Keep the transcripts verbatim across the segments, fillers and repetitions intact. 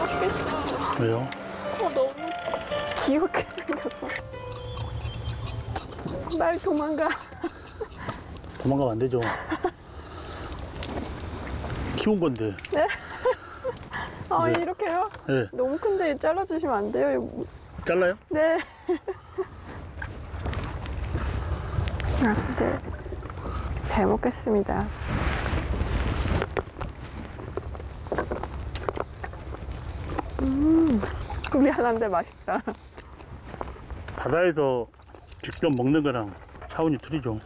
맛있겠어. 왜요? 어, 너무 귀엽게 생겼어. 빨리 도망가. 도망가면 안 되죠. 키운 건데. 네? 아, 이제- 이렇게요? 네. 너무 큰데 잘라주시면 안 돼요? 이거. 잘라요? 네. 아, 네. 잘 먹겠습니다. 음, 미안한데 맛있다. 바다에서 직접 먹는 거랑 차원이 틀리죠.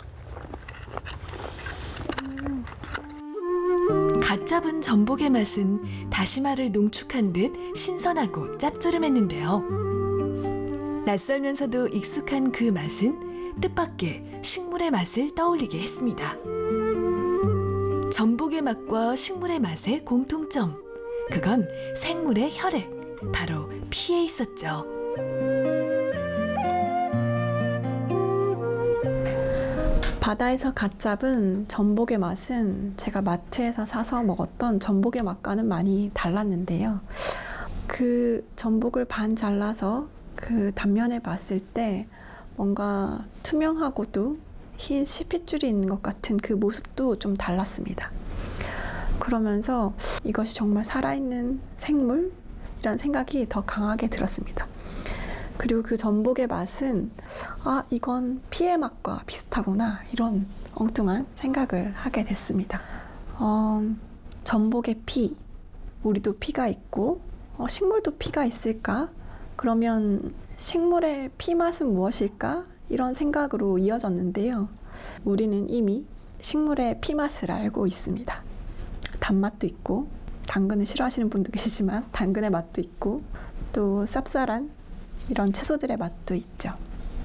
갓 잡은 전복의 맛은 다시마를 농축한 듯 신선하고 짭조름했는데요. 낯설면서도 익숙한 그 맛은 뜻밖의 식물의 맛을 떠올리게 했습니다. 전복의 맛과 식물의 맛의 공통점, 그건 생물의 혈액, 바로 피에 있었죠. 바다에서 갓 잡은 전복의 맛은 제가 마트에서 사서 먹었던 전복의 맛과는 많이 달랐는데요. 그 전복을 반 잘라서 그 단면을 봤을 때 뭔가 투명하고도 흰 실핏줄이 있는 것 같은 그 모습도 좀 달랐습니다. 그러면서 이것이 정말 살아있는 생물이라는 생각이 더 강하게 들었습니다. 그리고 그 전복의 맛은 아, 이건 피의 맛과 비슷하구나, 이런 엉뚱한 생각을 하게 됐습니다. 어, 전복의 피, 우리도 피가 있고 어, 식물도 피가 있을까? 그러면 식물의 피 맛은 무엇일까? 이런 생각으로 이어졌는데요. 우리는 이미 식물의 피 맛을 알고 있습니다. 단맛도 있고, 당근을 싫어하시는 분도 계시지만 당근의 맛도 있고, 또 쌉쌀한 이런 채소들의 맛도 있죠.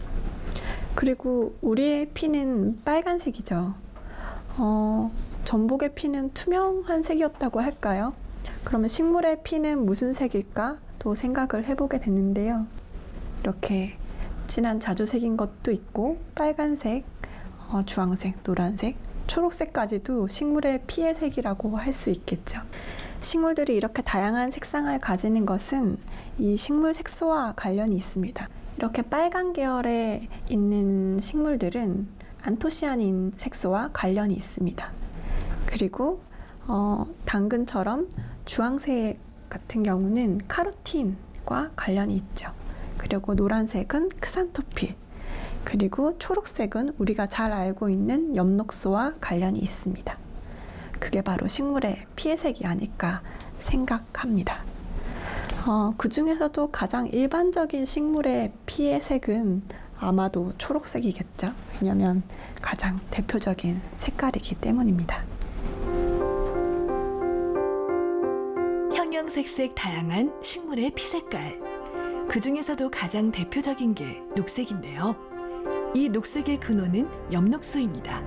그리고 우리의 피는 빨간색이죠. 어, 전복의 피는 투명한 색이었다고 할까요? 그러면 식물의 피는 무슨 색일까? 또 생각을 해보게 됐는데요. 이렇게 진한 자주색인 것도 있고, 빨간색, 어, 주황색, 노란색, 초록색까지도 식물의 피의 색이라고 할 수 있겠죠. 식물들이 이렇게 다양한 색상을 가지는 것은 이 식물 색소와 관련이 있습니다. 이렇게 빨간 계열에 있는 식물들은 안토시아닌 색소와 관련이 있습니다. 그리고 어, 당근처럼 주황색 같은 경우는 카로틴과 관련이 있죠. 그리고 노란색은 크산토필, 그리고 초록색은 우리가 잘 알고 있는 엽록소와 관련이 있습니다. 그게 바로 식물의 피의 색이 아닐까 생각합니다. 어, 그 중에서도 가장 일반적인 식물의 피의 색은 아마도 초록색이겠죠. 왜냐하면 가장 대표적인 색깔이기 때문입니다. 형형색색 다양한 식물의 피 색깔. 그 중에서도 가장 대표적인 게 녹색인데요. 이 녹색의 근원은 엽록소입니다.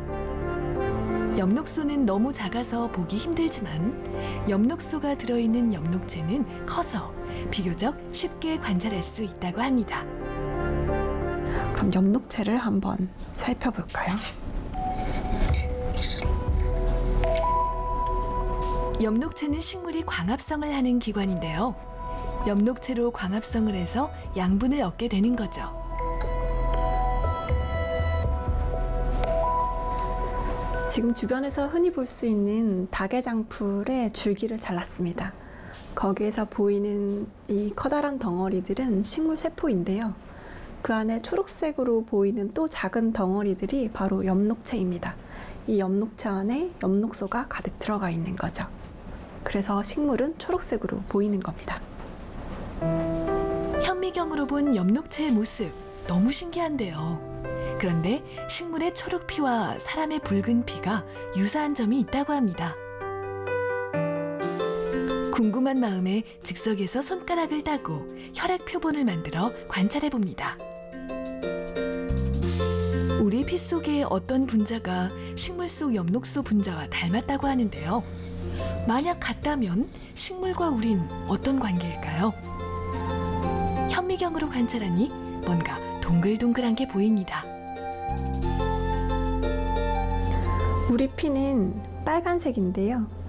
엽록소는 너무 작아서 보기 힘들지만 엽록소가 들어있는 엽록체는 커서 비교적 쉽게 관찰할 수 있다고 합니다. 그럼 엽록체를 한번 살펴볼까요? 엽록체는 식물이 광합성을 하는 기관인데요. 엽록체로 광합성을 해서 양분을 얻게 되는 거죠. 지금 주변에서 흔히 볼 수 있는 다개장풀의 줄기를 잘랐습니다. 거기에서 보이는 이 커다란 덩어리들은 식물 세포인데요. 그 안에 초록색으로 보이는 또 작은 덩어리들이 바로 엽록체입니다. 이 엽록체 안에 엽록소가 가득 들어가 있는 거죠. 그래서 식물은 초록색으로 보이는 겁니다. 현미경으로 본 엽록체의 모습, 너무 신기한데요. 그런데 식물의 초록피와 사람의 붉은 피가 유사한 점이 있다고 합니다. 궁금한 마음에 즉석에서 손가락을 따고 혈액 표본을 만들어 관찰해 봅니다. 우리 피 속의 어떤 분자가 식물 속 엽록소 분자와 닮았다고 하는데요. 만약 같다면 식물과 우린 어떤 관계일까요? 현미경으로 관찰하니 뭔가 동글동글한 게 보입니다. 우리 피는 빨간색인데요.